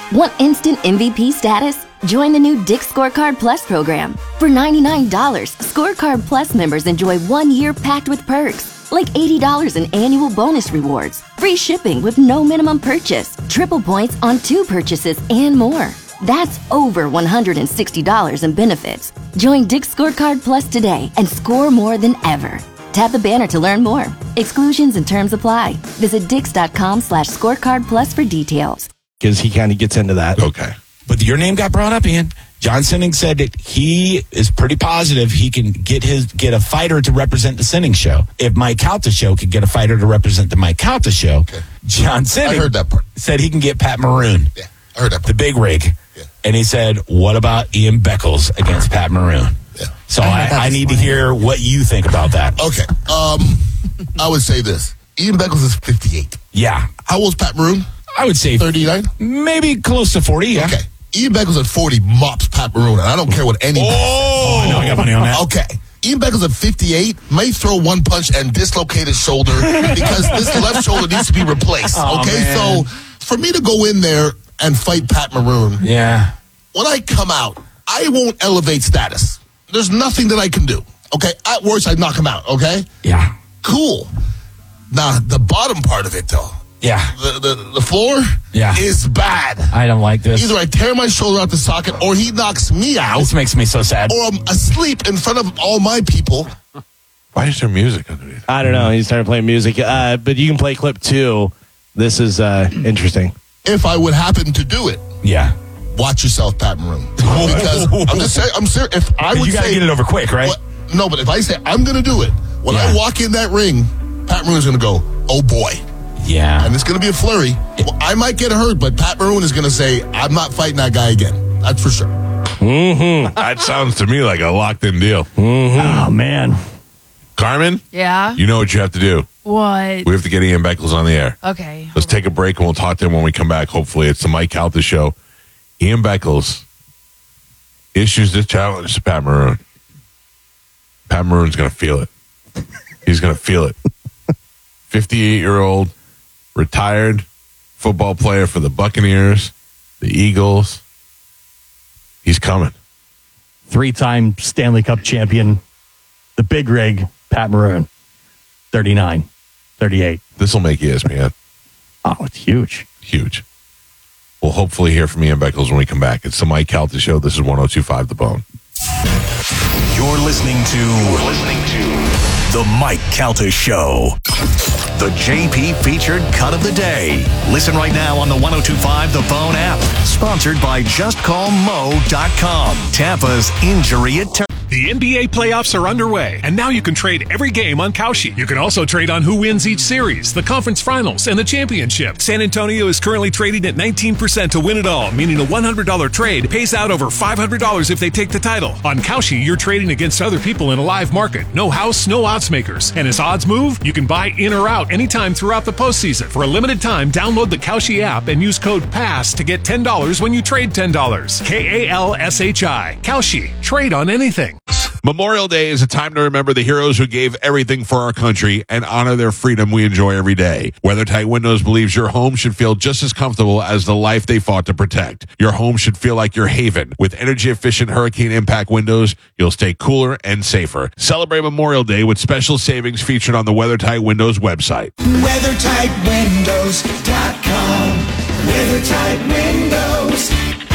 Want instant MVP status? Join the new Dick's Scorecard Plus program. For $99, Scorecard Plus members enjoy 1 year packed with perks, like $80 in annual bonus rewards, free shipping with no minimum purchase, triple points on 2 purchases, and more. That's over $160 in benefits. Join Dick's Scorecard Plus today and score more than ever. Tap the banner to learn more. Exclusions and terms apply. Visit dix.com/scorecard plus for details. Because he kind of gets into that. Okay. But your name got brought up, Ian. John Sinning said that he is pretty positive he can get a fighter to represent the Sinning show. If Mike Calta show could get a fighter to represent the Mike Calta show, John Sinning I heard that part. said he can get Pat Maroon. Yeah, I heard that part. The big rig. Yeah. And he said, what about Ian Beckles against Pat Maroon? Yeah. So I need to hear what you think about that. Okay. I would say this. Ian Beckles is 58. Yeah. How old's Pat Maroon? I would say 39? maybe close to 40, yeah. Okay. Ian Beckles at 40 mops Pat Maroon, and I don't care what anybody Oh, I know, I got money on that. Okay. Ian Beckles at 58 may throw one punch and dislocate his shoulder because this left shoulder needs to be replaced. Okay, man. so for me to go in there and fight Pat Maroon, Yeah. when I come out, I won't elevate status. There's nothing that I can do. Okay, at worst, I knock him out. Okay, Yeah. cool. Now the bottom part of it, though, Yeah. the floor, is bad. I don't like this. Either I tear my shoulder out the socket, or he knocks me out, This makes me so sad. or I'm asleep in front of all my people. Why is there music underneath? I don't know. He started playing music. But you can play clip 2. This is interesting. If I would happen to do it, Yeah. watch yourself, Pat Maroon. Because I'm just saying, I'm serious. If I would You got to say, get it over quick, right? no, but if I say I'm going to do it, when I walk in that ring, Pat Maroon's going to go, oh boy. Yeah. And it's going to be a flurry. Well, I might get hurt, but Pat Maroon is going to say, I'm not fighting that guy again. That's for sure. That sounds to me like a locked-in deal. Oh, man. Carmen, Yeah? you know what you have to do. What? We have to get Ian Beckles on the air. Okay. Let's take a break and we'll talk to him when we come back. Hopefully, it's the Mike Calta show. Ian Beckles issues this challenge to Pat Maroon. Pat Maroon's going to feel it. He's going to feel it. 58-year-old retired football player for the Buccaneers, the Eagles. He's coming. 3-time Stanley Cup champion, the big rig, Pat Maroon. 39, 38. This will make ESPN Oh, it's huge. huge. We'll hopefully hear from Ian Beckles when we come back. It's the Mike Calta show. This is 102.5 The Bone. You're listening to The Mike Calta Show. The JP featured cut of the day. Listen right now on the 102.5 The Bone app. Sponsored by JustCallMo.com. Tampa's injury attorney. The NBA playoffs are underway, and now you can trade every game on Kalshi. You can also trade on who wins each series, the conference finals, and the championship. San Antonio is currently trading at 19% to win it all, meaning a $100 trade pays out over $500 if they take the title. On Kalshi, you're trading against other people in a live market. No house, no odds makers. And as odds move, you can buy in or out anytime throughout the postseason. For a limited time, download the Kalshi app and use code PASS to get $10 when you trade $10. KALSHI. Kalshi. Trade on anything. Memorial Day is a time to remember the heroes who gave everything for our country and honor their freedom we enjoy every day. WeatherTight Windows believes your home should feel just as comfortable as the life they fought to protect. Your home should feel like your haven. With energy-efficient hurricane impact windows, you'll stay cooler and safer. Celebrate Memorial Day with special savings featured on the WeatherTight Windows website. WeatherTightWindows.com. WeatherTight Windows.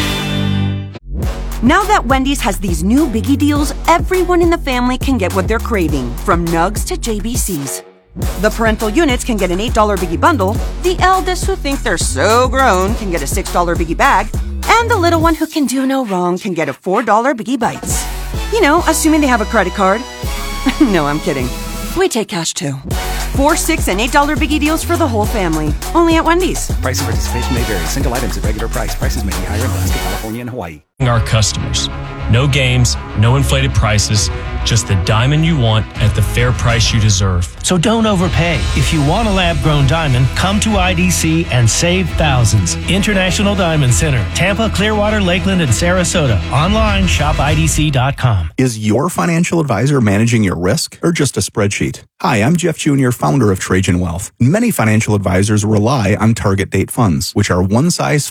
Now that Wendy's has these new biggie deals, everyone in the family can get what they're craving, from nugs to JBCs. The parental units can get an $8 biggie bundle, the eldest who think they're so grown can get a $6 biggie bag, and the little one who can do no wrong can get a $4 biggie bites. You know, assuming they have a credit card. No, I'm kidding. We take cash too. 4, $6, and $8 biggie deals for the whole family. Only at Wendy's. Price and participation may vary. Single items at regular price. Prices may be higher in Alaska, California, and Hawaii. Our customers. No games, no inflated prices, just the diamond you want at the fair price you deserve. So don't overpay. If you want a lab-grown diamond, come to IDC and save thousands. International Diamond Center, Tampa, Clearwater, Lakeland, and Sarasota. Online, shopidc.com. Is your financial advisor managing your risk or just a spreadsheet? Hi, I'm Jeff Jr., founder of Trajan Wealth. Many financial advisors rely on target date funds, which are one-size